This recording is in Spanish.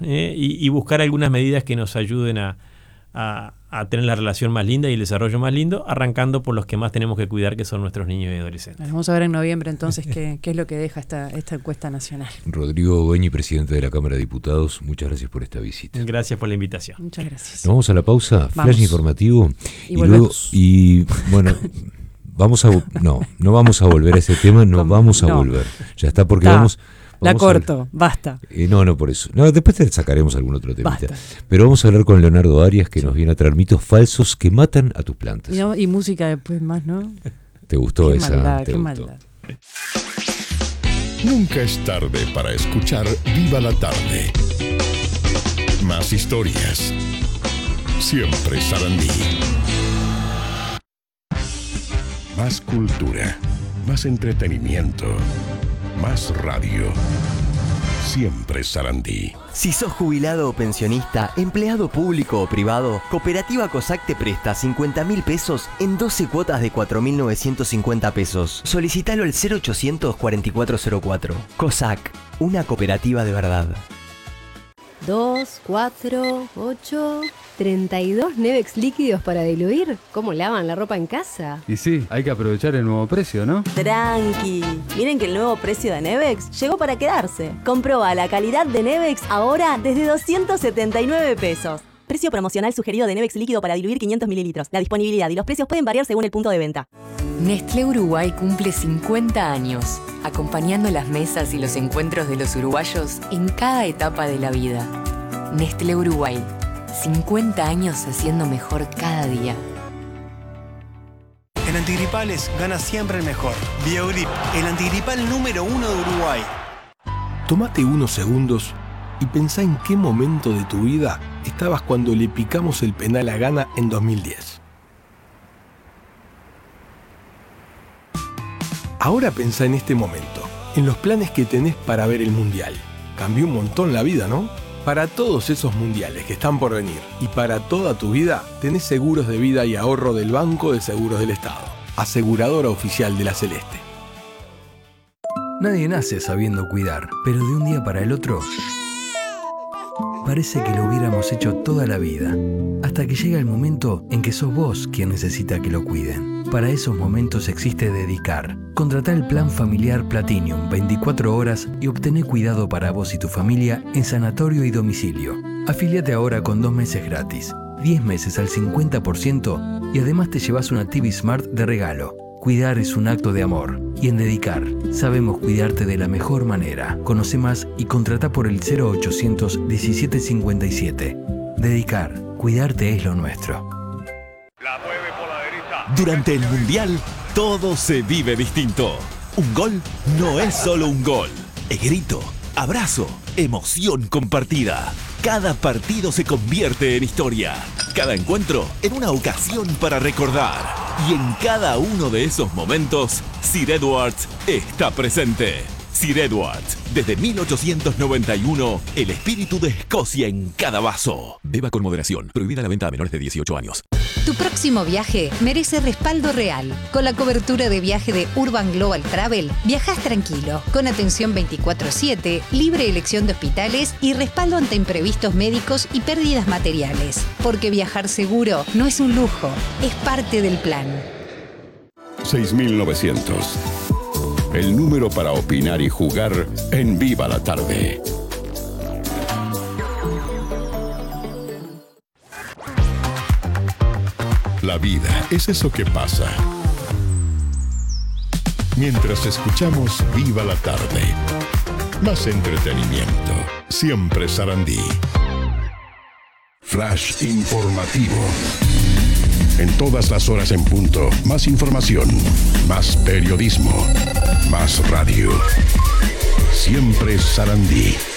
y buscar algunas medidas que nos ayuden a tener la relación más linda y el desarrollo más lindo, arrancando por los que más tenemos que cuidar, que son nuestros niños y adolescentes. Vamos a ver en noviembre entonces qué es lo que deja esta encuesta nacional. Rodrigo Goeñi, presidente de la Cámara de Diputados, muchas gracias por esta visita. Gracias por la invitación. Muchas gracias. Nos vamos a la pausa, flash informativo y volvemos. Bueno, no vamos a volver a ese tema, vamos a volver. Ya está, porque vamos la corto, basta. No, por eso. No, después te sacaremos algún otro temita. Basta. Pero vamos a hablar con Leonardo Arias, que nos viene a traer mitos falsos que matan a tus plantas. Y música después más, ¿no? ¿Te gustó qué esa? Maldad, ¿Te qué gustó? maldad. Nunca es tarde para escuchar Viva la Tarde. Más historias. Siempre Sarandí. Más cultura. Más entretenimiento. Más radio. Siempre Sarandí. Si sos jubilado o pensionista, empleado público o privado, Cooperativa COSAC te presta 50.000 pesos en 12 cuotas de 4.950 pesos. Solicitalo al 0800 4404. COSAC, una cooperativa de verdad. 2, 4, 8, 32 Nevex líquidos para diluir. ¿Cómo lavan la ropa en casa? Y sí, hay que aprovechar el nuevo precio, ¿no? Tranqui, miren que el nuevo precio de Nevex llegó para quedarse. Comproba la calidad de Nevex ahora desde 279 pesos. Precio promocional sugerido de Nevex líquido para diluir 500 mililitros. La disponibilidad y los precios pueden variar según el punto de venta. Nestlé Uruguay cumple 50 años, acompañando las mesas y los encuentros de los uruguayos en cada etapa de la vida. Nestlé Uruguay, 50 años haciendo mejor cada día. En antigripales gana siempre el mejor. Biogrip, el antigripal número 1 de Uruguay. Tómate unos segundos y pensá en qué momento de tu vida estabas cuando le picamos el penal a Ghana en 2010. Ahora pensá en este momento, en los planes que tenés para ver el Mundial. Cambió un montón la vida, ¿no? Para todos esos mundiales que están por venir y para toda tu vida, tenés seguros de vida y ahorro del Banco de Seguros del Estado, aseguradora oficial de la Celeste. Nadie nace sabiendo cuidar, pero de un día para el otro parece que lo hubiéramos hecho toda la vida, hasta que llega el momento en que sos vos quien necesita que lo cuiden. Para esos momentos existe Dedicar. Contratá el plan familiar Platinum 24 horas y obtené cuidado para vos y tu familia en sanatorio y domicilio. Afíliate ahora con 2 meses gratis, 10 meses al 50% y además te llevas una TV Smart de regalo. Cuidar es un acto de amor y en Dedicar sabemos cuidarte de la mejor manera. Conoce más y contratá por el 0800 1757. Dedicar, cuidarte es lo nuestro. Durante el Mundial, todo se vive distinto. Un gol no es solo un gol. Es grito, abrazo, emoción compartida. Cada partido se convierte en historia. Cada encuentro en una ocasión para recordar. Y en cada uno de esos momentos, Sir Edwards está presente. Sir Edwards, desde 1891, el espíritu de Escocia en cada vaso. Beba con moderación. Prohibida la venta a menores de 18 años. Tu próximo viaje merece respaldo real. Con la cobertura de viaje de Urban Global Travel, viajás tranquilo, con atención 24/7, libre elección de hospitales y respaldo ante imprevistos médicos y pérdidas materiales. Porque viajar seguro no es un lujo, es parte del plan. 6900. El número para opinar y jugar en Viva la Tarde. La vida es eso que pasa mientras escuchamos Viva la Tarde. Más entretenimiento. Siempre Sarandí. Flash informativo. En todas las horas en punto. Más información. Más periodismo. Más radio. Siempre Sarandí.